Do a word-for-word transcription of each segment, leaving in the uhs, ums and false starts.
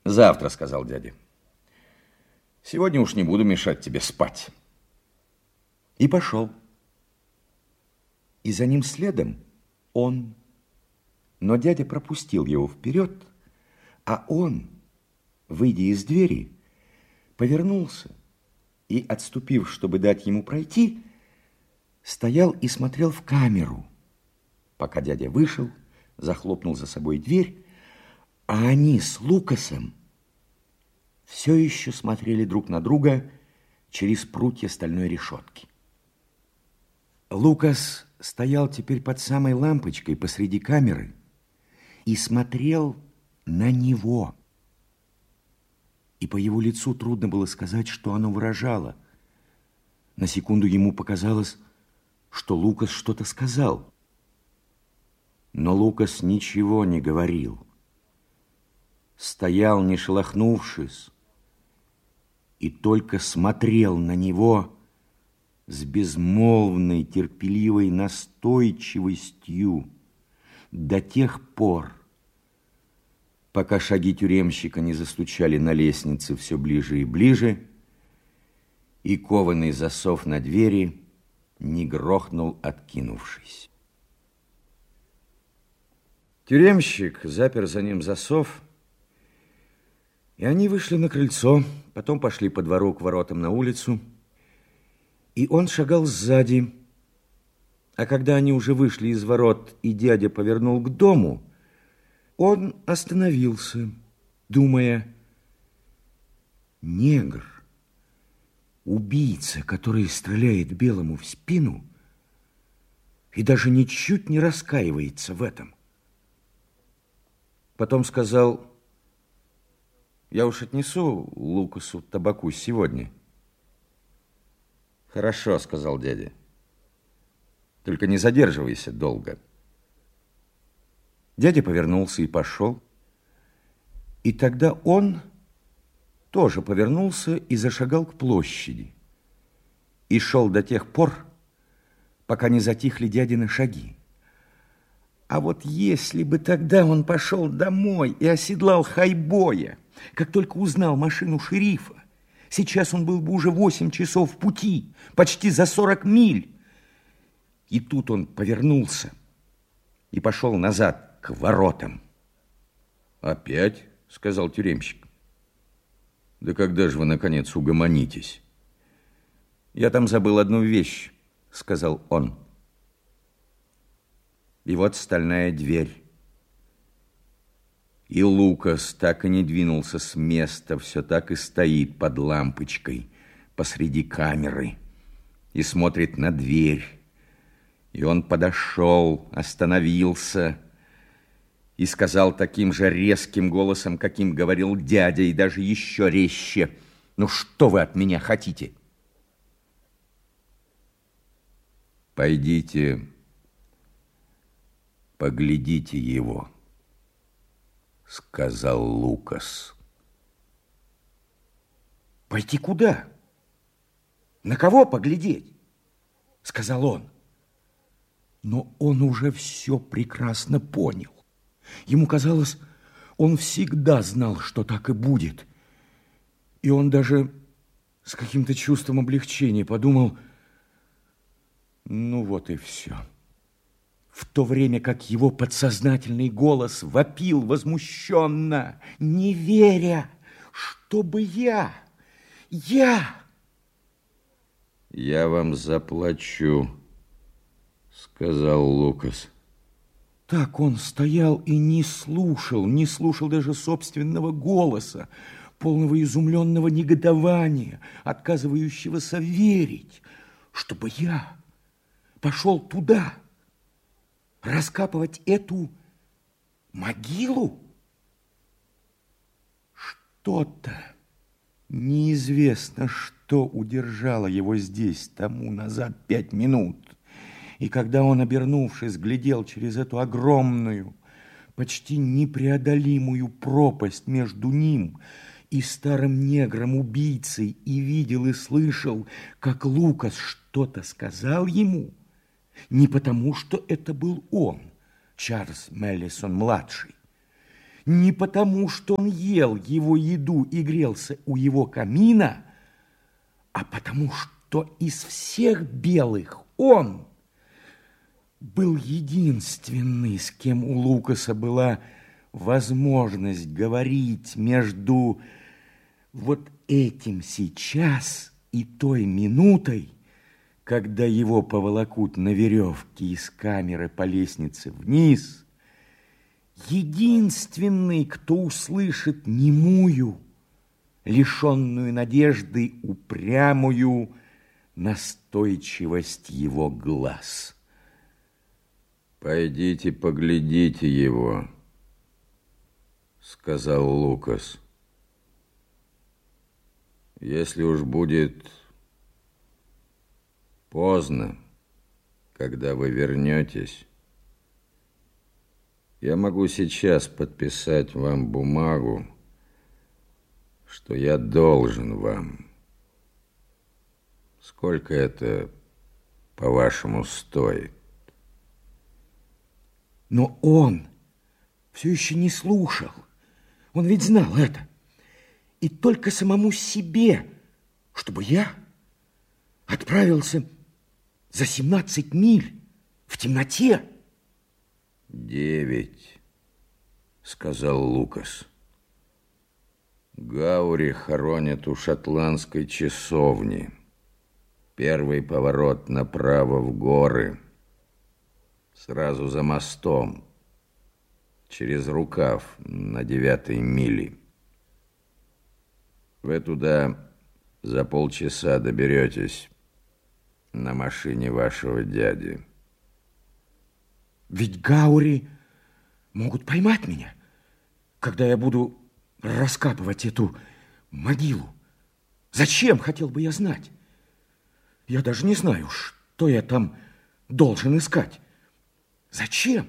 Завтра, сказал дядя. Сегодня уж не буду мешать тебе спать. И пошел. И за ним следом он. Но дядя пропустил его вперед, а он, выйдя из двери, повернулся и, отступив, чтобы дать ему пройти, стоял и смотрел в камеру, пока дядя вышел, захлопнул за собой дверь, а они с Лукасом все еще смотрели друг на друга через прутья стальной решетки. Лукас стоял теперь под самой лампочкой посреди камеры и смотрел на него. И по его лицу трудно было сказать, что оно выражало. На секунду ему показалось, что Лукас что-то сказал. Но Лукас ничего не говорил. Стоял, не шелохнувшись, и только смотрел на него с безмолвной, терпеливой настойчивостью до тех пор, пока шаги тюремщика не застучали на лестнице все ближе и ближе, и кованый засов на двери не грохнул, откинувшись. Тюремщик запер за ним засов, и они вышли на крыльцо, потом пошли по двору к воротам на улицу, и он шагал сзади. А когда они уже вышли из ворот, и дядя повернул к дому, он остановился, думая: негр, убийца, который стреляет белому в спину и даже ничуть не раскаивается в этом. Потом сказал: я уж отнесу Лукасу табаку сегодня. Хорошо, сказал дядя. Только не задерживайся долго. Дядя повернулся и пошел. И тогда он тоже повернулся и зашагал к площади. И шел до тех пор, пока не затихли дядины шаги. А вот если бы тогда он пошел домой и оседлал хайбоя, как только узнал машину шерифа, сейчас он был бы уже восемь часов в пути, почти за сорок миль. И тут он повернулся и пошел назад к воротам. «Опять?» — сказал тюремщик. «Да когда же вы, наконец, угомонитесь?» «Я там забыл одну вещь», — сказал он. И вот стальная дверь. И Лукас так и не двинулся с места, все так и стоит под лампочкой посреди камеры и смотрит на дверь. И он подошел, остановился и сказал таким же резким голосом, каким говорил дядя, и даже еще резче: «Ну что вы от меня хотите?» «Пойдите, поглядите его», — сказал Лукас. «Пойти куда? На кого поглядеть?» — сказал он. Но он уже все прекрасно понял. Ему казалось, он всегда знал, что так и будет. И он даже с каким-то чувством облегчения подумал: ну вот и все. В то время как его подсознательный голос вопил возмущенно, не веря, чтобы я, я... «Я вам заплачу», — сказал Лукас. Так он стоял и не слушал, не слушал даже собственного голоса, полного изумленного негодования, отказывающегося верить, чтобы я пошел туда, раскапывать эту могилу. Что-то, неизвестно что, удержало его здесь тому назад пять минут. И когда он, обернувшись, глядел через эту огромную, почти непреодолимую пропасть между ним и старым негром-убийцей и видел и слышал, как Лукас что-то сказал ему, не потому, что это был он, Чарльз Меллисон-младший, не потому, что он ел его еду и грелся у его камина, а потому, что из всех белых он был единственный, с кем у Лукаса была возможность говорить между вот этим сейчас и той минутой, когда его поволокут на веревке из камеры по лестнице вниз, единственный, кто услышит немую, лишенную надежды, упрямую настойчивость его глаз. «Пойдите, поглядите его», — сказал Лукас. «Если уж будет поздно, когда вы вернетесь, я могу сейчас подписать вам бумагу, что я должен вам. Сколько это, по-вашему, стоит?» Но он все еще не слушал. Он ведь знал это. И только самому себе, чтобы я отправился за семнадцать миль в темноте. «Девять», — сказал Лукас. «Гаури хоронят у шотландской часовни. Первый поворот направо в горы, сразу за мостом, через рукав на девятой мили. Вы туда за полчаса доберетесь на машине вашего дяди». Ведь гаури могут поймать меня, когда я буду раскапывать эту могилу. Зачем, хотел бы я знать? Я даже не знаю, что я там должен искать. Зачем?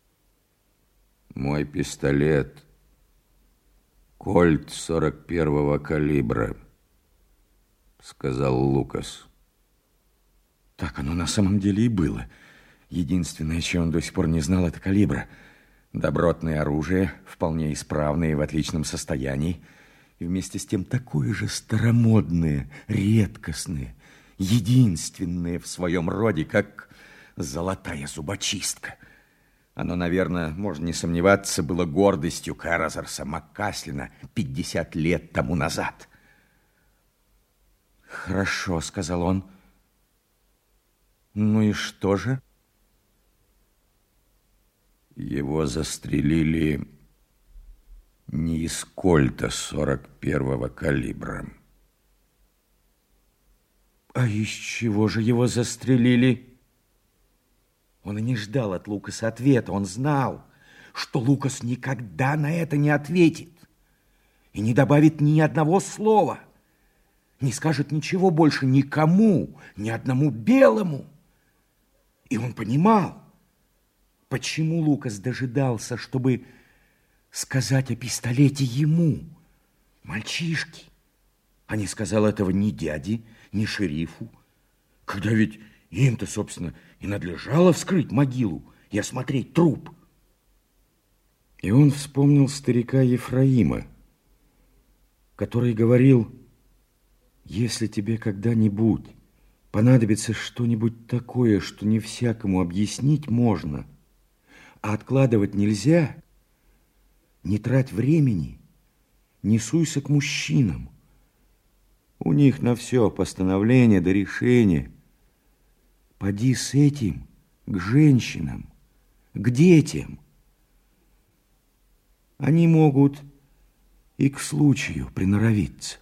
«Мой пистолет, кольт сорок первого калибра», — сказал Лукас. Так оно на самом деле и было. Единственное, чего он до сих пор не знал, это калибра. Добротное оружие, вполне исправное и в отличном состоянии. И вместе с тем такое же старомодное, редкостное, единственное в своем роде, как золотая зубочистка. Оно, наверное, можно не сомневаться, было гордостью Кэррозерса Маккаслина пятьдесят лет тому назад. «Хорошо», — сказал он. «Ну и что же?» «Его застрелили не из кольта сорок первого калибра». «А из чего же его застрелили?» Он и не ждал от Лукаса ответа. Он знал, что Лукас никогда на это не ответит и не добавит ни одного слова, не скажет ничего больше никому, ни одному белому. И он понимал, почему Лукас дожидался, чтобы сказать о пистолете ему, мальчишке, а не сказал этого ни дяде, ни шерифу, когда ведь им-то, собственно, и надлежало вскрыть могилу и осмотреть труп. И он вспомнил старика Ефраима, который говорил: если тебе когда-нибудь понадобится что-нибудь такое, что не всякому объяснить можно, а откладывать нельзя, не трать времени, не суйся к мужчинам. У них на все постановление до решения. Поди с этим к женщинам, к детям. Они могут и к случаю приноровиться.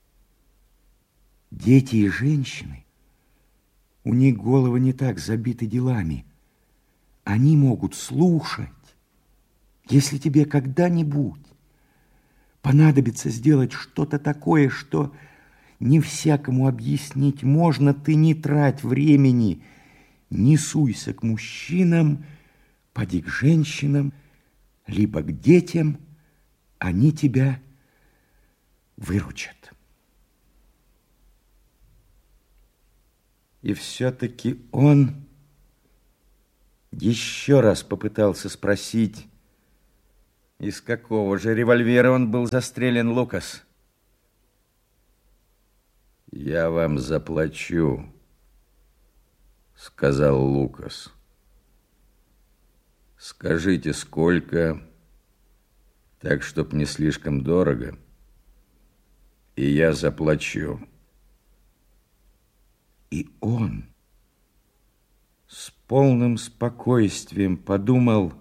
Дети и женщины, у них головы не так забиты делами. Они могут слушать. Если тебе когда-нибудь понадобится сделать что-то такое, что не всякому объяснить можно, ты не трать времени, не суйся к мужчинам, поди к женщинам, либо к детям, они тебя выручат. И все-таки он еще раз попытался спросить, Из какого же револьвера он был застрелен, Лукас? Я вам заплачу, сказал Лукас. Скажите, сколько, так, чтоб не слишком дорого, и я заплачу. И он с полным спокойствием подумал: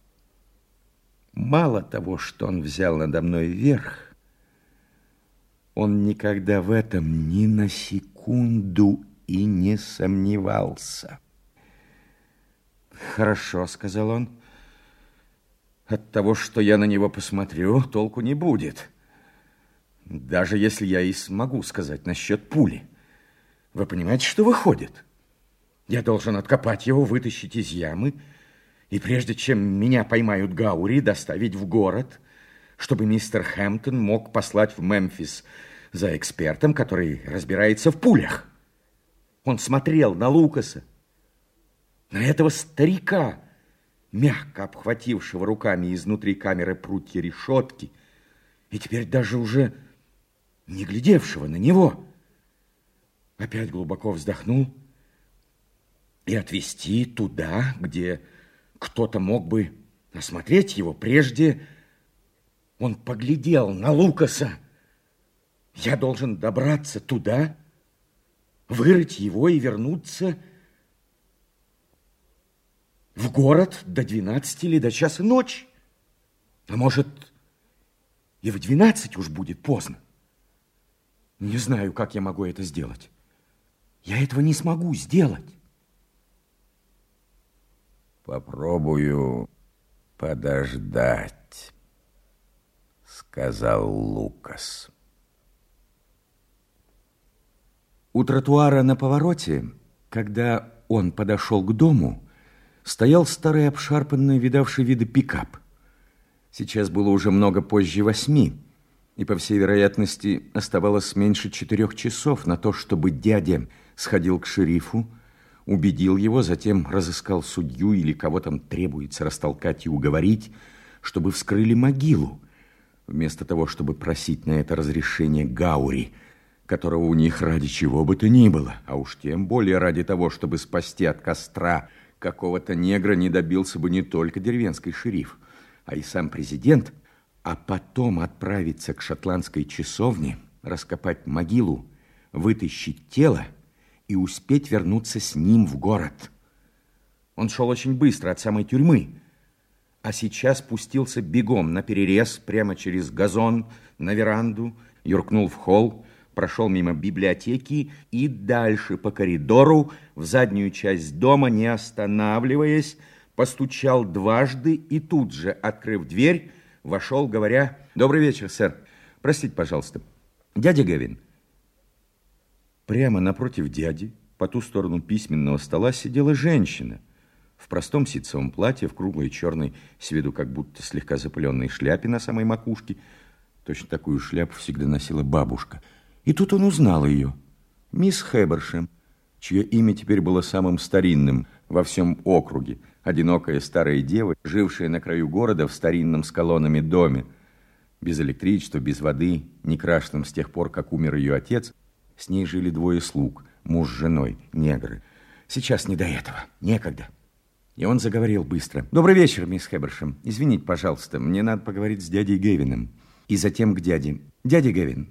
мало того, что он взял надо мной верх, он никогда в этом ни на секунду и не сомневался. «Хорошо», — сказал он, — «от того, что я на него посмотрю, толку не будет. Даже если я и смогу сказать насчет пули. Вы понимаете, что выходит? Я должен откопать его, вытащить из ямы, и прежде чем меня поймают Гаури, доставить в город, чтобы мистер Хэмптон мог послать в Мемфис за экспертом, который разбирается в пулях. Он смотрел на Лукаса, на этого старика, мягко обхватившего руками изнутри камеры прутья решетки, и теперь даже уже не глядевшего на него. Опять глубоко вздохнул и отвести туда, где кто-то мог бы осмотреть его. Прежде он поглядел на Лукаса. Я должен добраться туда, вырыть его и вернуться в город до двенадцати или до часа ночи. А может, и в двенадцать уж будет поздно. Не знаю, как я могу это сделать. Я этого не смогу сделать. Попробую подождать, сказал Лукас. У тротуара на повороте, когда он подошел к дому, стоял старый обшарпанный, видавший виды пикап. Сейчас было уже много позже восьми, и, по всей вероятности, оставалось меньше четырех часов на то, чтобы дядя сходил к шерифу, убедил его, затем разыскал судью или кого там требуется растолкать и уговорить, чтобы вскрыли могилу, вместо того, чтобы просить на это разрешение Гаури, которого у них ради чего бы то ни было, а уж тем более ради того, чтобы спасти от костра какого-то негра, не добился бы не только деревенский шериф, а и сам президент, а потом отправиться к шотландской часовне, раскопать могилу, вытащить тело и успеть вернуться с ним в город. Он шел очень быстро от самой тюрьмы, а сейчас пустился бегом на перерез прямо через газон на веранду, юркнул в холл, прошел мимо библиотеки и дальше по коридору в заднюю часть дома, не останавливаясь, постучал дважды и тут же, открыв дверь, вошел, говоря: «Добрый вечер, сэр. Простите, пожалуйста, дядя Гевин». Прямо напротив дяди, по ту сторону письменного стола, сидела женщина в простом ситцевом платье, в круглой черной, с виду как будто слегка запыленной шляпе на самой макушке. Точно такую шляпу всегда носила бабушка. И тут он узнал ее, мисс Хэбершем, чье имя теперь было самым старинным во всем округе. Одинокая старая дева, жившая на краю города в старинном с колоннами доме, без электричества, без воды, не крашенном с тех пор, как умер ее отец. С ней жили двое слуг, муж с женой, негры. Сейчас не до этого, некогда. И он заговорил быстро. «Добрый вечер, мисс Хэбершем. Извините, пожалуйста, мне надо поговорить с дядей Гевином». И затем к дяде. «Дядя Гевин».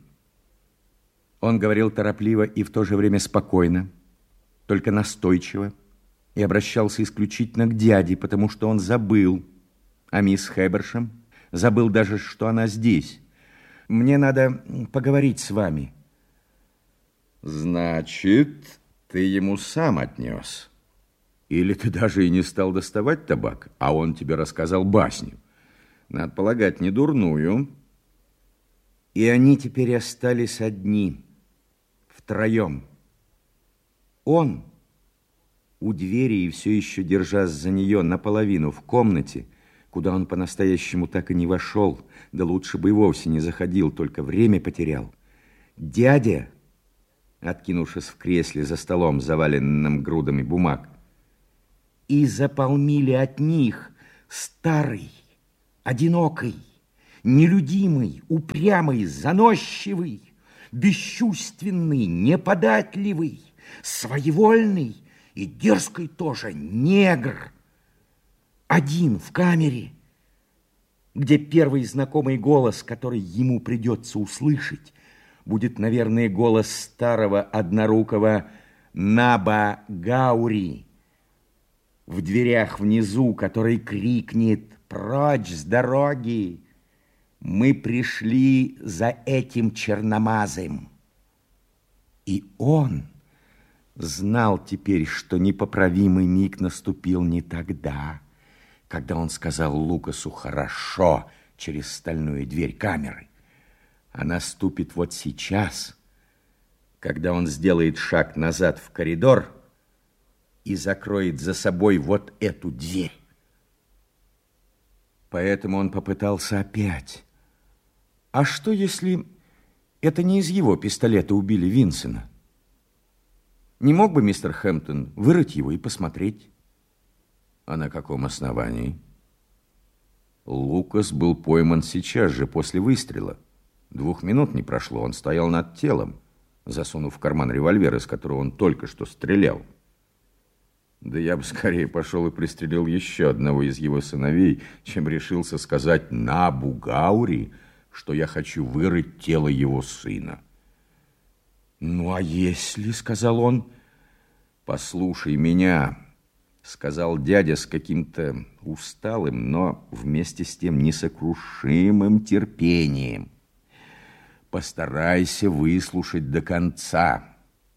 Он говорил торопливо и в то же время спокойно, только настойчиво, и обращался исключительно к дяде, потому что он забыл о мисс Хэбершем, забыл даже, что она здесь. «Мне надо поговорить с вами». «Значит, ты ему сам отнес? Или ты даже и не стал доставать табак, а он тебе рассказал басню? Надо полагать, не дурную». И они теперь остались одни, втроем. Он у двери и все еще, держась за нее наполовину в комнате, куда он по-настоящему так и не вошел, да лучше бы и вовсе не заходил, только время потерял. Дядя, откинувшись в кресле за столом, заваленным грудами бумаг, и заполнили от них старый, одинокий, нелюдимый, упрямый, заносчивый, бесчувственный, неподатливый, своевольный и дерзкий тоже негр. Один в камере, где первый знакомый голос, который ему придется услышать, будет, наверное, голос старого однорукого Наба Гаури в дверях внизу, который крикнет: «Прочь с дороги! Мы пришли за этим черномазым!» И он знал теперь, что непоправимый миг наступил не тогда, когда он сказал Лукасу «хорошо» через стальную дверь камеры, а наступит вот сейчас, когда он сделает шаг назад в коридор и закроет за собой вот эту дверь. Поэтому он попытался опять. А что, если это не из его пистолета убили Винсена? Не мог бы мистер Хэмптон вырыть его и посмотреть? А на каком основании? Лукас был пойман сейчас же после выстрела. Двух минут не прошло, он стоял над телом, засунув в карман револьвер, из которого он только что стрелял. Да я бы скорее пошел и пристрелил еще одного из его сыновей, чем решился сказать Набу Гаури, что я хочу вырыть тело его сына. «Ну, а если, — сказал он, — послушай меня, — сказал дядя с каким-то усталым, но вместе с тем несокрушимым терпением, — постарайся выслушать до конца.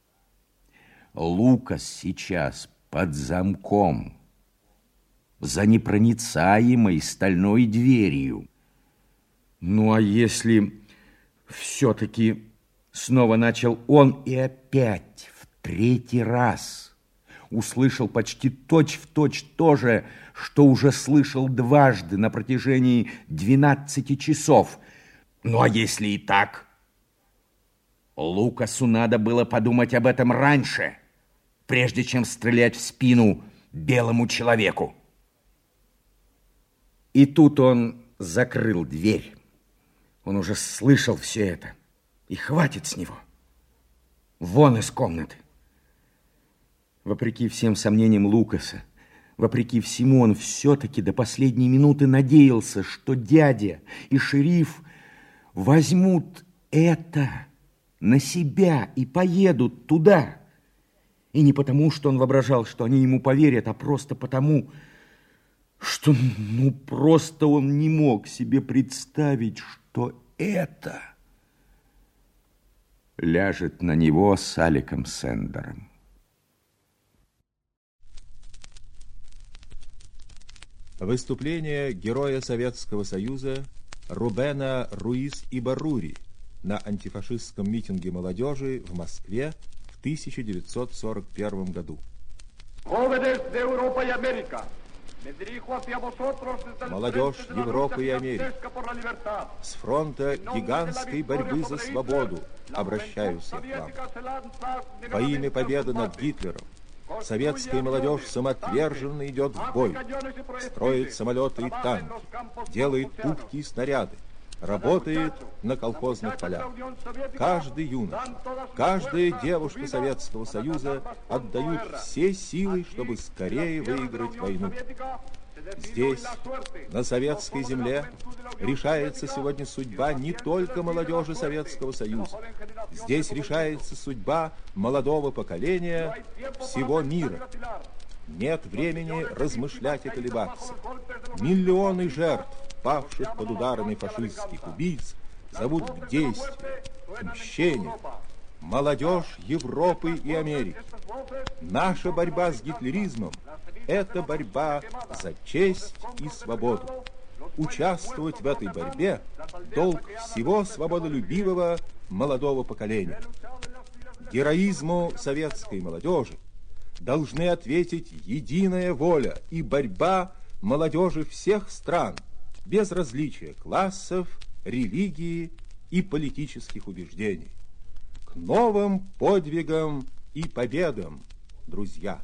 Лукас сейчас под замком, за непроницаемой стальной дверью. Ну, а если все-таки... Снова начал он и опять в третий раз услышал почти точь-в-точь то же, что уже слышал дважды на протяжении двенадцати часов. Ну, а если и так? Лукасу надо было подумать об этом раньше, прежде чем стрелять в спину белому человеку. И тут он закрыл дверь. Он уже слышал все это. И хватит с него. Вон из комнаты. Вопреки всем сомнениям Лукаса, вопреки всему, он все-таки до последней минуты надеялся, что дядя и шериф возьмут это на себя и поедут туда. И не потому, что он воображал, что они ему поверят, а просто потому, что ну просто он не мог себе представить, что это ляжет на него с Аликом Сендером. Выступление героя Советского Союза Рубена Руис Ибаррури на антифашистском митинге молодежи в Москве в тысяча девятьсот сорок первом году. Молодежь Европы и Америки, с фронта гигантской борьбы за свободу обращаюсь я к вам. Во имя победы над Гитлером советская молодежь самоотверженно идет в бой, строит самолеты и танки, делает пушки и снаряды, работает на колхозных полях. Каждый юноша, каждая девушка Советского Союза отдают все силы, чтобы скорее выиграть войну. Здесь, на советской земле, решается сегодня судьба не только молодежи Советского Союза. Здесь решается судьба молодого поколения всего мира. Нет времени размышлять и колебаться. Миллионы жертв, павших под ударами фашистских убийц, зовут к действию, к мщению. Молодежь Европы и Америки. Наша борьба с гитлеризмом – это борьба за честь и свободу. Участвовать в этой борьбе – долг всего свободолюбивого молодого поколения. Героизму советской молодежи должны ответить единая воля и борьба молодежи всех стран, без различия классов, религии и политических убеждений. К новым подвигам и победам, друзья!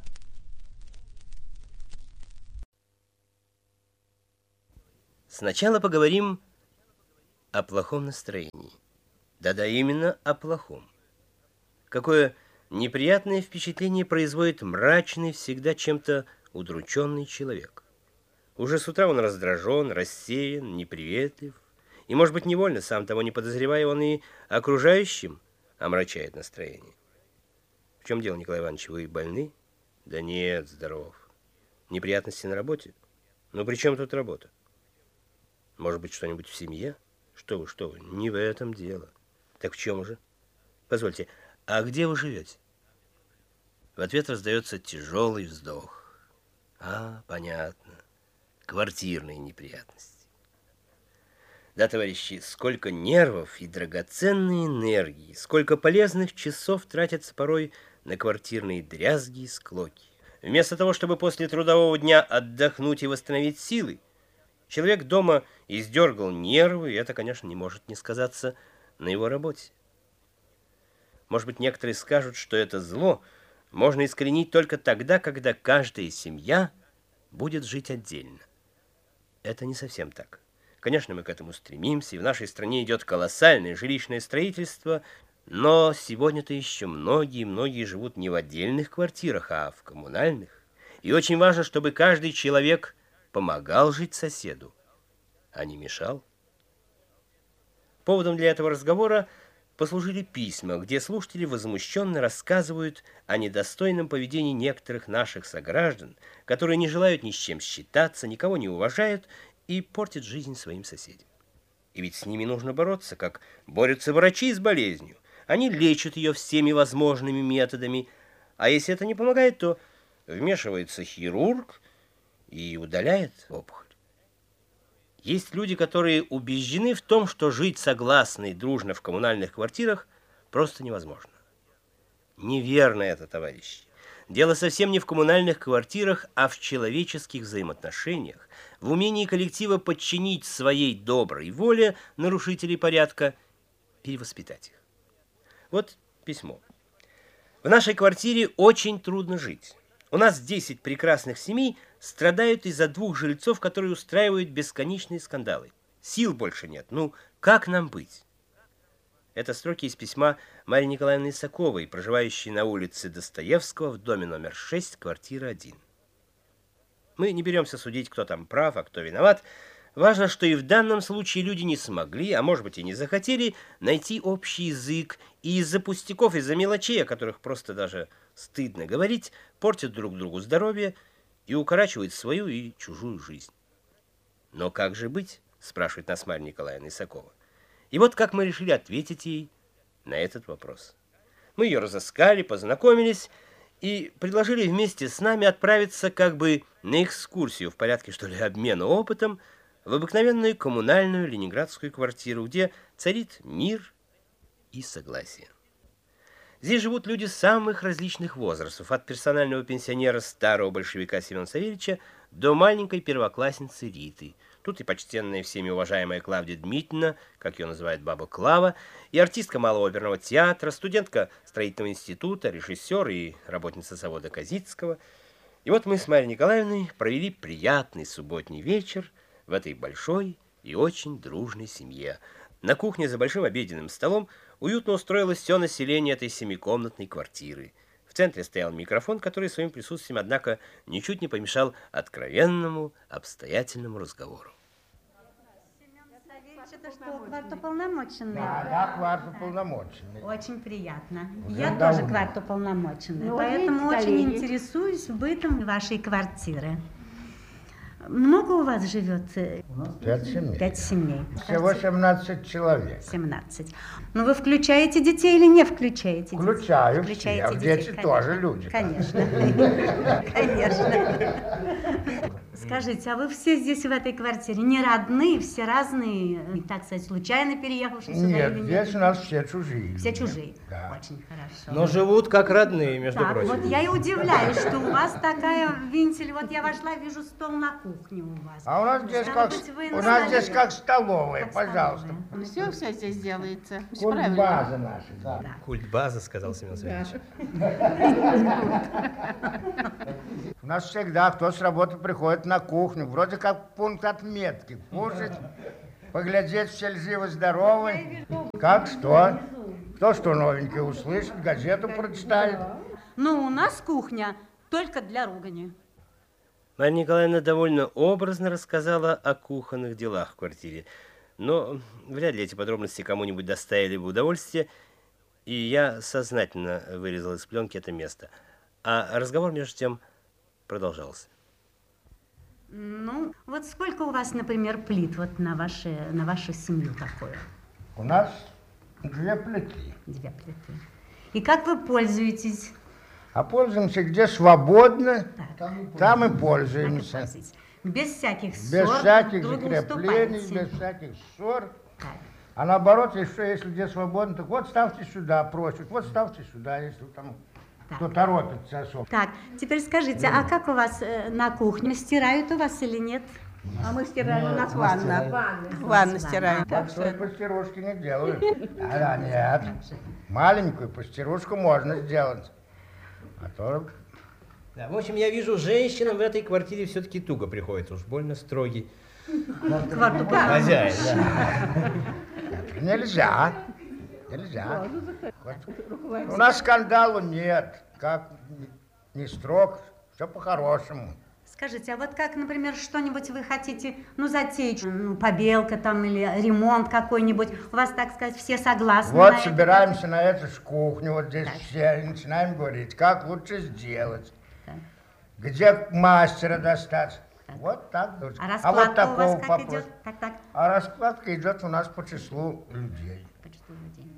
Сначала поговорим о плохом настроении. Да-да, именно о плохом. Какое неприятное впечатление производит мрачный, всегда чем-то удрученный человек. Уже с утра он раздражен, рассеян, неприветлив. И, может быть, невольно, сам того не подозревая, он и окружающим омрачает настроение. В чем дело, Николай Иванович, вы больны? Да нет, здоров. Неприятности на работе? Ну, при чем тут работа? Может быть, что-нибудь в семье? Что вы, что вы, не в этом дело. Так в чем же? Позвольте, а где вы живете? В ответ раздается тяжелый вздох. А, понятно. Квартирные неприятности. Да, товарищи, сколько нервов и драгоценной энергии, сколько полезных часов тратятся порой на квартирные дрязги и склоки. Вместо того, чтобы после трудового дня отдохнуть и восстановить силы, человек дома издергал нервы, и это, конечно, не может не сказаться на его работе. Может быть, некоторые скажут, что это зло можно искоренить только тогда, когда каждая семья будет жить отдельно. Это не совсем так. Конечно, мы к этому стремимся, и в нашей стране идет колоссальное жилищное строительство, но сегодня-то еще многие-многие живут не в отдельных квартирах, а в коммунальных. И очень важно, чтобы каждый человек помогал жить соседу, а не мешал. Поводом для этого разговора послужили письма, где слушатели возмущенно рассказывают о недостойном поведении некоторых наших сограждан, которые не желают ни с чем считаться, никого не уважают и портят жизнь своим соседям. И ведь с ними нужно бороться, как борются врачи с болезнью. Они лечат ее всеми возможными методами, а если это не помогает, то вмешивается хирург и удаляет опухоль. Есть люди, которые убеждены в том, что жить согласно и дружно в коммунальных квартирах просто невозможно. Неверно это, товарищи. Дело совсем не в коммунальных квартирах, а в человеческих взаимоотношениях, в умении коллектива подчинить своей доброй воле нарушителей порядка, перевоспитать их. Вот письмо. В нашей квартире очень трудно жить. У нас десять прекрасных семей страдают из-за двух жильцов, которые устраивают бесконечные скандалы. Сил больше нет. Ну, как нам быть? Это строки из письма Марии Николаевны Исаковой, проживающей на улице Достоевского в доме номер шесть, квартира один. Мы не беремся судить, кто там прав, а кто виноват. Важно, что и в данном случае люди не смогли, а может быть и не захотели, найти общий язык, и из-за пустяков, из-за мелочей, о которых просто даже стыдно говорить, портят друг другу здоровье и укорачивают свою и чужую жизнь. Но как же быть, спрашивает нас Марья Николаевна Исакова. И вот как мы решили ответить ей на этот вопрос. Мы ее разыскали, познакомились и предложили вместе с нами отправиться как бы на экскурсию в порядке, что ли, обмена опытом в обыкновенную коммунальную ленинградскую квартиру, где царит мир и согласие. Здесь живут люди самых различных возрастов, от персонального пенсионера старого большевика Семена Савельича до маленькой первоклассницы Риты. Тут и почтенная всеми уважаемая Клавдия Дмитриевна, как ее называют баба Клава, и артистка Малого оперного театра, студентка строительного института, режиссер и работница завода Козицкого. И вот мы с Марьей Николаевной провели приятный субботний вечер в этой большой и очень дружной семье. На кухне за большим обеденным столом уютно устроилось все население этой семикомнатной квартиры. В центре стоял микрофон, который своим присутствием, однако, ничуть не помешал откровенному, обстоятельному разговору. Это что, квартуполномоченный? Да, да, квартуполномоченный. Очень приятно. Уже Я давно. тоже квартуполномоченная, Ну, поэтому видите, очень коллеги. интересуюсь бытом вашей квартиры. Много у вас живет? Пять семей. Пять семей. Всего семнадцать человек. семнадцать. Ну, вы включаете детей или не включаете детей? Включаю Включаете всех. детей, Дети конечно. тоже люди. Конечно. Конечно. Скажите, а вы все здесь в этой квартире не родные, все разные, так сказать, случайно переехавшие сюда? Нет, или здесь у нас все чужие. Все чужие? Да. Очень хорошо. Но живут как родные, между Так, прочим. вот я и удивляюсь, что у вас такая винтель. Вот я вошла, вижу стол на кухне у вас. А у нас здесь Стало как, быть, вы у на нас здесь столе. как столовая, Как пожалуйста. столовая. Все, все здесь делается. Всё Культ правильно. база наша, да. Культ базы, сказал Семен Савельевич. У нас всегда кто с работы приходит на кухню, вроде как пункт отметки. Кушать, поглядеть, все ли живы-здоровы. Как что? Кто что новенькое услышит, газету прочитает. Ну, у нас кухня только для ругани. Марья Николаевна довольно образно рассказала о кухонных делах в квартире. Но вряд ли эти подробности кому-нибудь доставили бы удовольствие, и я сознательно вырезал из пленки это место. А разговор, между тем, продолжался. Ну, вот сколько у вас, например, плит вот на, ваши, на вашу семью такое? У нас две плиты. Две плиты. И как вы пользуетесь? А пользуемся где свободно, Так. там и пользуемся. Без всяких Без ссор, всяких друг другу закреплений, уступаете. без всяких ссор. Так. А наоборот, еще если где свободно, так вот ставьте сюда, просят, вот ставьте сюда, если там Так. кто торопится особо. Так, теперь скажите, а как у вас э, на кухне? Стирают у вас или нет? А мы стираем, у нас ванна. Ванна, Ванна. стираем. Так Большой что постирушки не делают. А, да, нет. Маленькую постирушку можно сделать. А то Да, в общем, я вижу, женщинам в этой квартире все-таки туго приходится, уж больно строгий хозяин. Да. нельзя. Нельзя. Вот. У нас скандалу нет. Как не строг, все по-хорошему. Скажите, а вот как, например, что-нибудь вы хотите, ну, затеять, ну, побелка там или ремонт какой-нибудь, у вас, так сказать, все согласны Вот на это? собираемся на эту ж кухню, вот здесь Так. все, и начинаем говорить, как лучше сделать, Так. где мастера достать. Вот так. А вот раскладка такого у вас как попросим. идет? Так, так, А раскладка идет у нас по числу людей. по числу людей.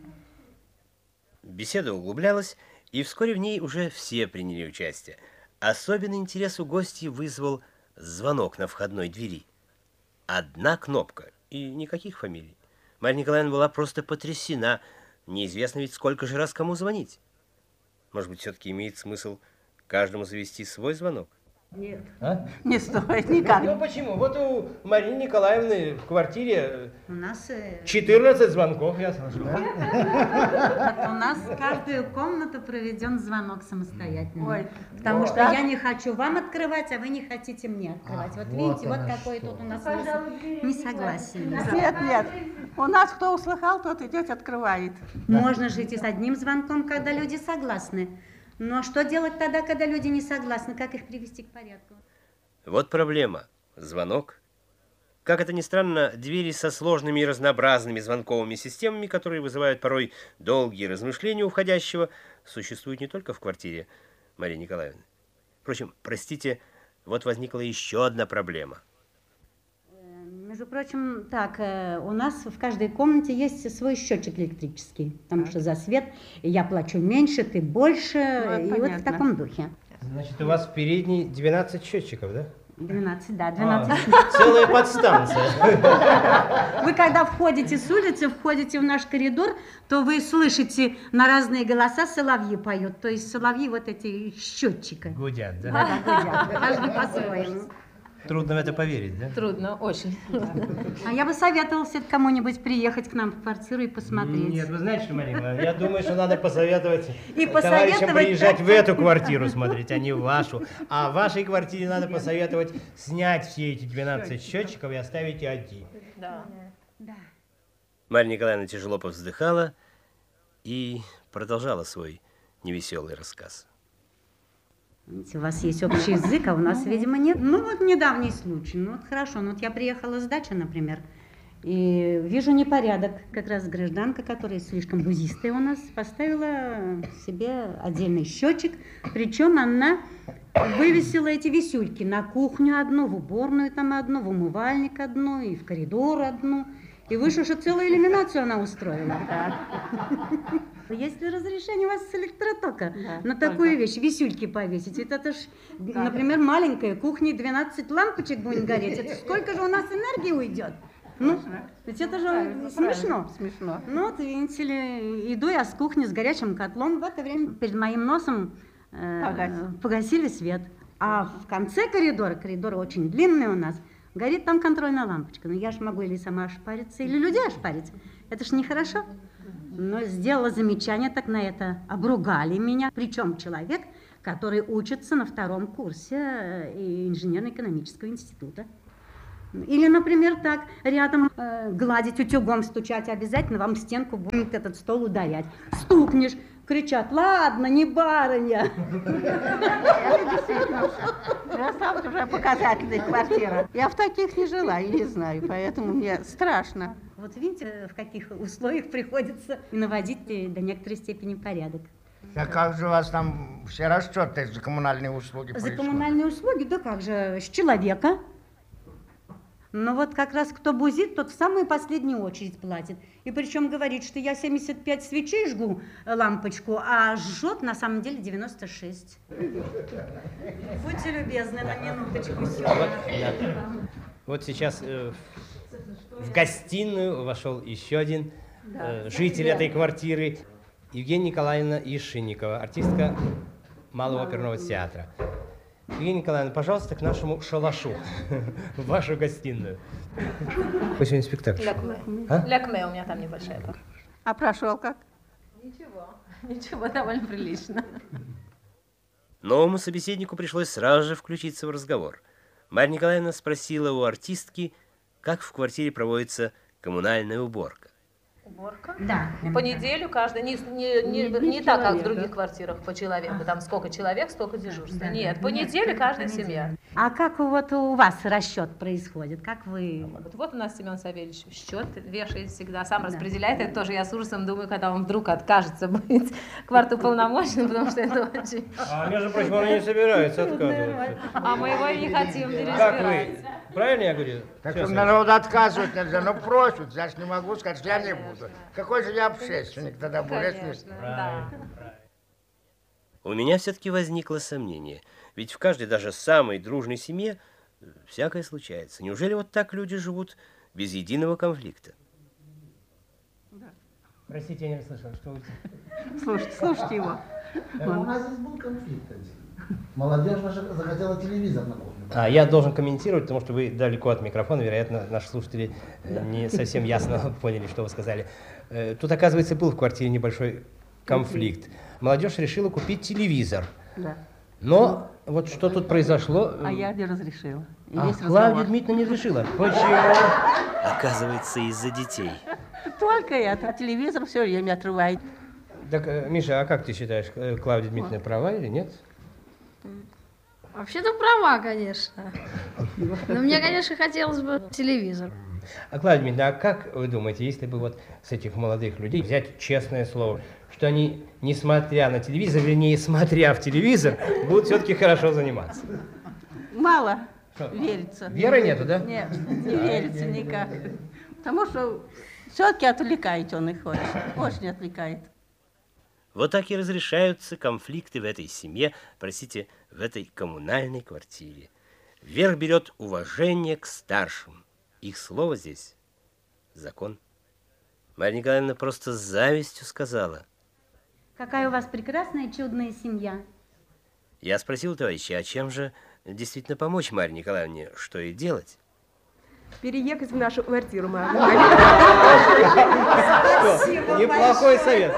Беседа углублялась, и вскоре в ней уже все приняли участие. Особенный интерес у гостей вызвал звонок на входной двери. Одна кнопка и никаких фамилий. Марья Николаевна была просто потрясена. Неизвестно ведь, сколько же раз кому звонить. Может быть, все-таки имеет смысл каждому завести свой звонок? Нет. не стоит никак. Ну почему? Вот у Марии Николаевны в квартире У нас, э, четырнадцать звонков, я слышал. у нас каждую комнату проведен звонок самостоятельно. Ой, Потому что да? я не хочу вам открывать, а вы не хотите мне открывать. Вот видите, вот какое тут у нас несогласие. Нет, нет. У нас кто услыхал, тот идет, открывает. Можно жить и с одним звонком, когда люди согласны. Но что делать тогда, когда люди не согласны? Как их привести к порядку? Вот проблема. Звонок. Как это ни странно, двери со сложными и разнообразными звонковыми системами, которые вызывают порой долгие размышления у входящего, существуют не только в квартире Марии Николаевны. Впрочем, простите, вот возникла еще одна проблема. Между прочим, так, э, у нас в каждой комнате есть свой счетчик электрический, потому что за свет я плачу меньше, ты больше, Ну, это и вот в понятно. таком духе. Значит, у вас в передней двенадцать счетчиков, да? двенадцать, да, двенадцать. Целая подстанция. Вы когда входите с улицы, входите в наш коридор, то вы слышите на разные голоса, соловьи поют, то есть соловьи вот эти счетчика. Гудят, да? Да, да, гудят, каждый по-своему. Трудно в это поверить, да? Трудно, очень. А я бы советовала все-таки кому-нибудь приехать к нам в квартиру и посмотреть. Нет, вы знаете, что, Марина Ивановна, я думаю, что надо посоветовать И товарищам посоветовать приезжать так. в эту квартиру смотреть, а не в вашу. А в вашей квартире надо посоветовать снять все эти двенадцать счетчиков и оставить один. Да. Да. Марья Николаевна тяжело повздыхала и продолжала свой невеселый рассказ. У вас есть общий язык, а у нас, видимо, нет. Ну, вот недавний случай. Ну, вот хорошо. Ну, вот я приехала с дачи, например, и вижу непорядок. Как раз гражданка, которая слишком бузистая у нас, поставила себе отдельный счетчик. Причем она вывесила эти висюльки на кухню одну, в уборную там одну, в умывальник одну, и в коридор одну. И выше, что целую иллюминацию она устроила. Есть ли разрешение у вас с электротока Да, на такую вещь, висюльки повесить? Ведь это ж, например, маленькая кухня, двенадцать лампочек будет гореть. Это сколько же у нас энергии уйдет? Ну, ведь это же Правильно, смешно. правильно, смешно. Ну, вот, видите ли, иду я с кухни с горячим котлом, в это время перед моим носом э, Погасили. погасили свет. А в конце коридора, коридор очень длинный у нас, горит там контрольная лампочка. Ну, я ж могу или сама ошпариться, или людей ошпарить. Это ж нехорошо. Но сделала замечание, так на это обругали меня. Причем человек, который учится на втором курсе инженерно-экономического института. Или, например, так, рядом э, гладить утюгом, стучать, обязательно вам в стенку будет этот стол ударять. Стукнешь, кричат: ладно, не барыня. Красавцы уже показательная квартира. Я в таких не жила и не знаю, поэтому мне страшно. Вот видите, в каких условиях приходится наводить до некоторой степени порядок. А как же у вас там все расчеты за коммунальные услуги За происходят? коммунальные услуги, да как же, с человека. Но вот как раз кто бузит, тот в самую последнюю очередь платит. И причем говорит, что я семьдесят пять свечей жгу лампочку, а жжет на самом деле девяносто шесть. Будьте любезны на минуточку сюда. Вот сейчас э, в гостиную вошел еще один э, житель этой квартиры, Евгения Николаевна Ишинникова, артистка Малого оперного театра. Евгения Николаевна, пожалуйста, к нашему шалашу, в вашу гостиную. Какой сегодня спектакль? Лякме. А? Лякме у меня там небольшая. А прошел как? Ничего, ничего, довольно прилично. Новому собеседнику пришлось сразу же включиться в разговор. Марья Николаевна спросила у артистки, как в квартире проводится коммунальная уборка. Уборка? Да. По неделю каждый, не, не, не, Не не так, как в человека. других квартирах по человеку, там сколько человек, столько дежурства. Нет, по неделе каждая семья. А как вот у вас расчет происходит? Как вы... Вот, вот у нас Семен Савельевич счет вешает всегда, сам распределяет. Это тоже я с ужасом думаю, когда он вдруг откажется быть квартуполномоченным, потому что это очень... А, между прочим, он не собирается отказываться. А мы его не хотим Как вы? переизбирать. Правильно я говорю? Так Сейчас что я- народу отказывать нельзя, ну просят, я ж не могу сказать, что я не буду. Какой же я общественник тогда буду, если... Конечно, да. У меня все-таки возникло сомнение. Ведь в каждой, даже самой дружной семье, всякое случается. Неужели вот так люди живут без единого конфликта? Простите, я не расслышал, что вы... Слушайте, слушайте его. У нас здесь был конфликт один. Молодежь наша захотела телевизор на кухню. А, я должен комментировать, потому что вы далеко от микрофона, вероятно, наши слушатели э, не совсем ясно поняли, что вы сказали. Э, Тут, оказывается, был в квартире небольшой конфликт. Молодежь решила купить телевизор. Да. Но вот что тут произошло... А я не разрешила. И А, весь Клавдия разговор. Дмитриевна не решила. Почему? Оказывается, из-за детей. Только это. А телевизор все время отрывает. Так, э, Миша, а как ты считаешь, э, Клавдия Дмитриевна права или нет? Вообще-то права, конечно. Но мне, конечно, хотелось бы телевизор. А, Клавдия Дмитриевна, а как вы думаете, если бы вот с этих молодых людей взять честное слово, что они, несмотря на телевизор, вернее, смотря в телевизор, будут все-таки хорошо заниматься? Мало Что? верится. Веры нету, да? Нет, не верится никак. Потому что все-таки отвлекает он их очень. Очень отвлекает. Вот так и разрешаются конфликты в этой семье, простите, в этой коммунальной квартире. Вверх берет уважение к старшим. Их слово здесь – закон. Марья Николаевна просто с завистью сказала. Какая у вас прекрасная, чудная семья. Я спросил товарища, а чем же действительно помочь Марье Николаевне, что и делать? Переехать в нашу квартиру, мама. Неплохой совет.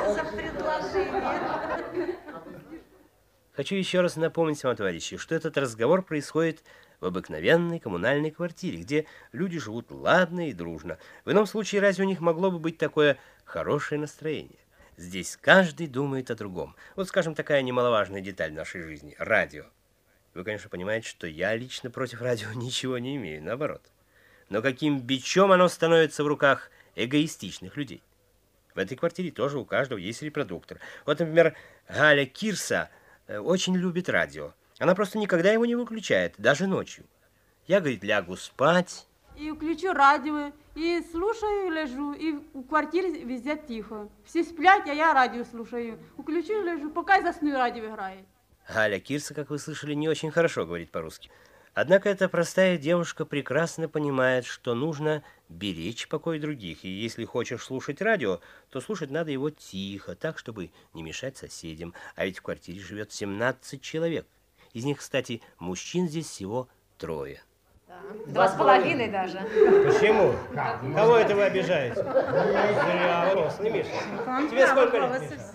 Хочу еще раз напомнить вам, товарищи, что этот разговор происходит в обыкновенной коммунальной квартире, где люди живут ладно и дружно. В ином случае, разве у них могло бы быть такое хорошее настроение? Здесь каждый думает о другом. Вот, скажем, такая немаловажная деталь нашей жизни – радио. Вы, конечно, понимаете, что я лично против радио ничего не имею, наоборот. Но каким бичом оно становится в руках эгоистичных людей? В этой квартире тоже у каждого есть репродуктор. Вот, например, Галя Кирса очень любит радио. Она просто никогда его не выключает, даже ночью. Я, говорит, лягу спать. И включу радио, и слушаю, лежу, и в квартире везде тихо. Все сплят, а я радио слушаю. Включу, лежу, пока засну, радио играет. Галя Кирса, как вы слышали, не очень хорошо говорит по-русски. Однако эта простая девушка прекрасно понимает, что нужно беречь покой других. И если хочешь слушать радио, то слушать надо его тихо, так, чтобы не мешать соседям. А ведь в квартире живет семнадцать человек. Из них, кстати, мужчин здесь всего трое. Два с половиной даже. Почему? Кого это вы обижаете? Зря, взрослый Миша. Тебе сколько лет, Миша?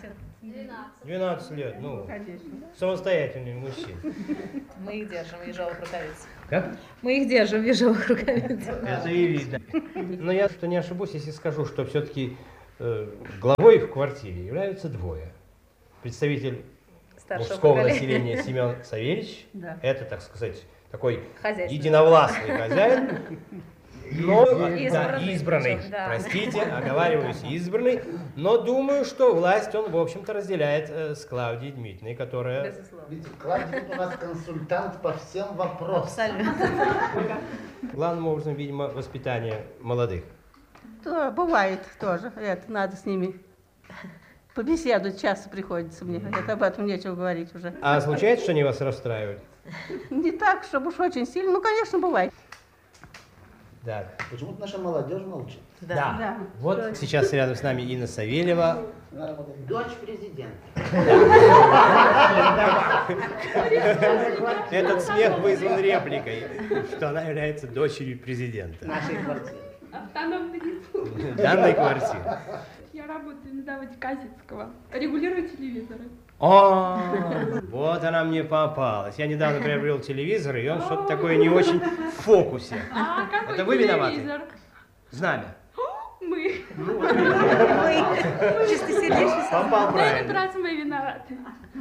двенадцать лет, ну, Конечно. самостоятельный мужчина. Мы их держим в ежовых рукавицах. Как? Мы их держим в ежовых рукавицах. Это и видно. Но я что не ошибусь, если скажу, что все-таки э, главой в квартире являются двое. Представитель Старшего мужского поколения. населения Семен Савельевич, Да. это, так сказать, такой Хозяйственный. единовластный хозяин, но Избранный. да, избранный, Да. простите, оговариваюсь, избранный, но думаю, что власть он, в общем-то, разделяет э, с Клавдией Дмитриевной, которая... Безусловно. Видите, Клавдия у нас консультант по всем вопросам. Абсолютно. Главным образом, видимо, воспитание молодых. То бывает тоже. Это надо с ними побеседовать. Часто приходится мне. Это об этом нечего говорить уже. А случается, что они вас расстраивают? Не так, чтобы уж очень сильно. Ну, конечно, бывает. Да. Почему-то наша молодежь молчит. Да. Да. Вот сейчас рядом с нами Инна Савельева. Дочь президента. Этот смех вызван репликой, что она является дочерью президента. Нашей квартиры. Автономный ресурс. Данной квартиры. Я работаю на заводе Казицкого. Регулирую телевизоры. О, вот она мне попалась. Я недавно приобрел телевизор, и он что-то такое не очень в фокусе. А какой Это вы виноваты? телевизор? Знамя. Мы. Чистосердечно. Попал На этот правильно. раз мы виноваты.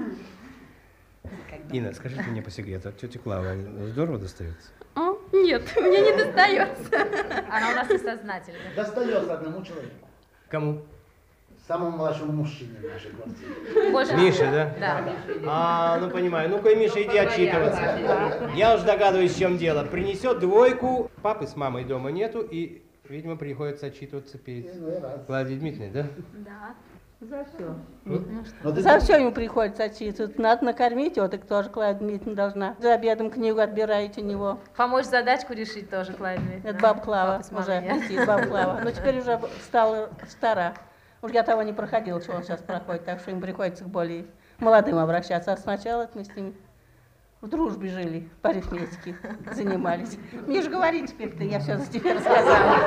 Инна, скажите мне по секрету, от тети Клавы здорово достается? О, нет, мне не достается. Она у нас несознательная. Достается одному человеку. Кому? Самому младшему мужчине в нашей квартире. Больше- Миша, да? Да. А, ну понимаю. Ну-ка, Миша, иди отчитываться. Я уже догадываюсь, в чем дело. Принесет двойку, папы с мамой дома нету, и, видимо, приходится отчитываться перед Клавдией Дмитриевной, да? Да. За все. Но ты За все ему приходится отчитываться. Надо накормить его, так тоже Клавдия Дмитриевна должна. За обедом книгу отбираете у него. Помочь задачку решить тоже, Клавдия Дмитриевна. Это баба Клава Папа с мамой уже нет. летит, баба Клава. Но теперь уже стала стара. Уж я того не проходила, что он сейчас проходит, так что им приходится к более молодым обращаться. А сначала мы с ним в дружбе жили, по арифметике занимались. Мне же говори теперь-то, я все за тебя рассказала.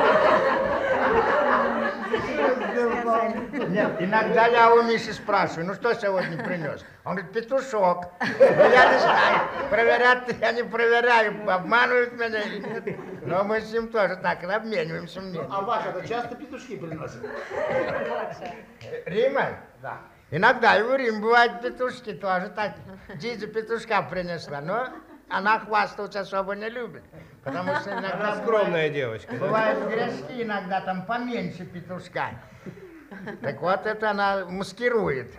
Нет, иногда я у Миши спрашиваю, ну что сегодня принес? Он говорит, петушок. Ну, я не знаю, проверять я не проверяю, обманывают меня или нет. Но мы с ним тоже так обмениваемся мнением. А ваша-то часто петушки приносит? Рима? Да. Иногда и у Рим бывают петушки тоже так. Диди петушка принесла, но она хвастаться особо не любит. Потому что иногда Она скромная девочка. да? бывают грешки, иногда там поменьше петушка. Так вот это она маскирует.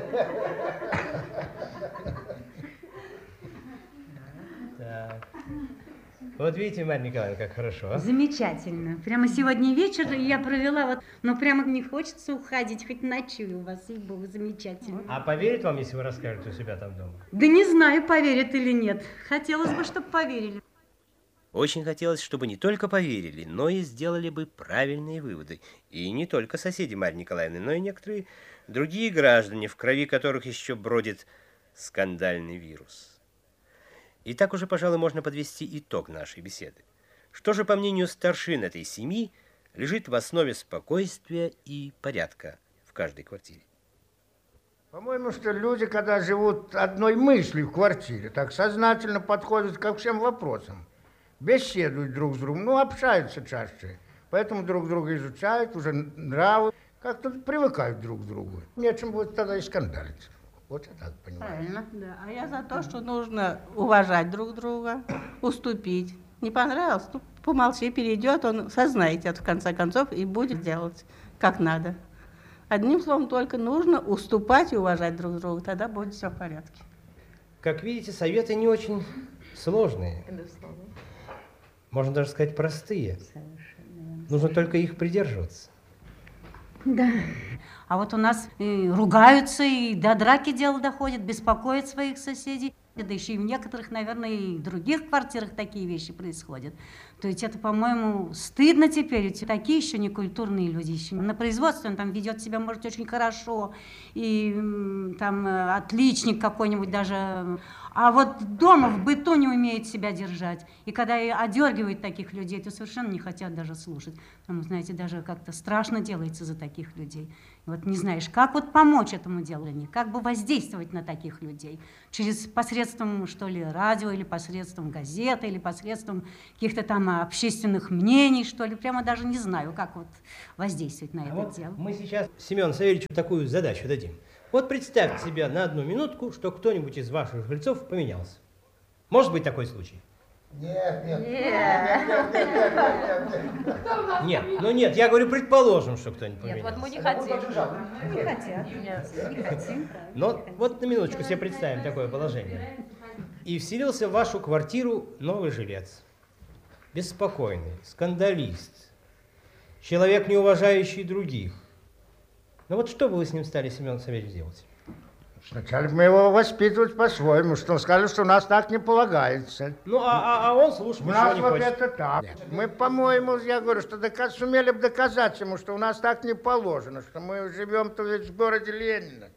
Так. Вот видите, Марья Николаевна, как хорошо. а? Замечательно. Прямо сегодня вечер я провела, вот, но прямо не хочется уходить, хоть ночую у вас, и Бог, замечательно. А поверит вам, если вы расскажете у себя там дома? Да не знаю, поверят или нет. Хотелось бы, чтобы поверили. Очень хотелось, чтобы не только поверили, но и сделали бы правильные выводы. И не только соседи Марьи Николаевны, но и некоторые другие граждане, в крови которых еще бродит скандальный вирус. И так уже, пожалуй, можно подвести итог нашей беседы. Что же, по мнению старшин этой семьи, лежит в основе спокойствия и порядка в каждой квартире? По-моему, что люди, когда живут одной мыслью в квартире, так сознательно подходят ко всем вопросам. Беседуют друг с другом, ну, общаются чаще. Поэтому друг друга изучают, уже нравы, как-то привыкают друг к другу. Нечем будет тогда и скандалить. Вот я так понимаю. Правильно. Да. А я за то, что нужно уважать друг друга, уступить. Не понравилось, ну, помолчи, перейдет, он сознает это в конце концов и будет делать как надо. Одним словом, только нужно уступать и уважать друг друга, тогда будет все в порядке. Как видите, советы не очень сложные. Можно даже сказать, простые. Нужно только их придерживаться. Да. А вот у нас и ругаются, и до драки дело доходит, беспокоят своих соседей. Да еще и в некоторых, наверное, и в других квартирах такие вещи происходят. То есть это, по-моему, стыдно теперь. Ведь такие еще некультурные люди. Еще на производстве он там ведет себя, может, очень хорошо. И м, там э, отличник какой-нибудь даже. А вот дома в быту не умеет себя держать. И когда и одергивают таких людей, то совершенно не хотят даже слушать. Там, знаете, даже как-то страшно делается за таких людей. Вот не знаешь, как вот помочь этому делу, как бы воздействовать на таких людей. Через посредством, что ли, радио, или посредством газеты, или посредством каких-то там общественных мнений, что ли. Прямо даже не знаю, как вот воздействовать на а это вот дело. Мы сейчас Семену Савельевичу такую задачу дадим. Вот представьте себе на одну минутку, что кто-нибудь из ваших жильцов поменялся. Может быть такой случай? Нет, нет. Нет. Нет, нет, нет, нет, нет, нет. Нет, ну нет, я говорю, предположим, что кто-нибудь Нет, поменялся. вот мы не хотим. Не хотят. Не хотим. Но вот на минуточку себе представим такое положение. И вселился в вашу квартиру новый жилец. Беспокойный, скандалист, человек, не уважающий других. Ну вот что бы вы с ним стали, Семен Савельевич, делать? Сначала мы его воспитывать по-своему, что сказали, что у нас так не полагается. Ну, а, а, а он слушать У ничего нас не вот хочет. это так. Мы, по-моему, я говорю, что доказ, сумели бы доказать ему, что у нас так не положено, что мы живем-то ведь в городе Ленина.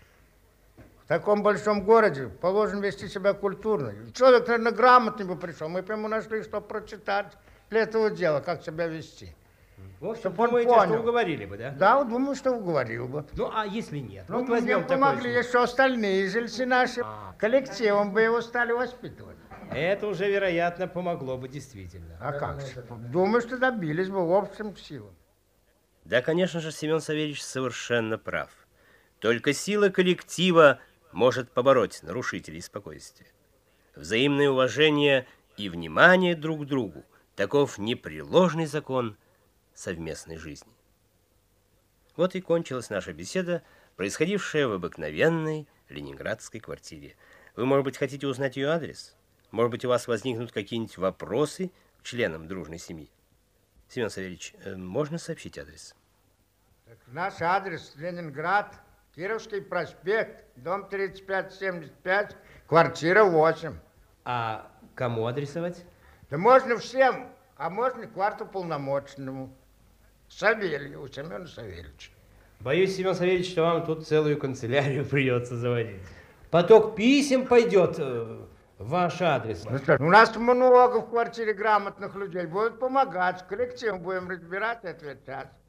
В таком большом городе положено вести себя культурно. Человек, наверное, грамотный бы пришел, мы бы ему нашли, что прочитать для этого дела, как себя вести. В общем, Чтоб он думаете, понял. что уговорили бы, да? Да, думаю, что уговорил бы. Ну, а если нет? Ну, Вот возьмем мне такой помогли случай. еще остальные жильцы наши. А. Коллективом бы его стали воспитывать. Это уже, вероятно, помогло бы действительно. А как же? Думаю, что добились бы в общем силам. Да, конечно же, Семен Савельевич совершенно прав. Только сила коллектива может побороть нарушителей спокойствия. Взаимное уважение и внимание друг к другу – таков непреложный закон совместной жизни. Вот и кончилась наша беседа, происходившая в обыкновенной ленинградской квартире. Вы, может быть, хотите узнать ее адрес? Может быть, у вас возникнут какие-нибудь вопросы к членам дружной семьи? Семен Савельевич, можно сообщить адрес? Так, наш адрес Ленинград, Кировский проспект, дом тридцать пять семьдесят пять, квартира восемь. А кому адресовать? Да можно всем, а можно квартуполномоченному. Савельеву, Семену Савельевичу. Боюсь, Семен Савельевич, что вам тут целую канцелярию придется заводить. Поток писем пойдет в ваш адрес. Ну что, у нас много в квартире грамотных людей. Будут помогать, с коллективом будем разбирать и отвечать.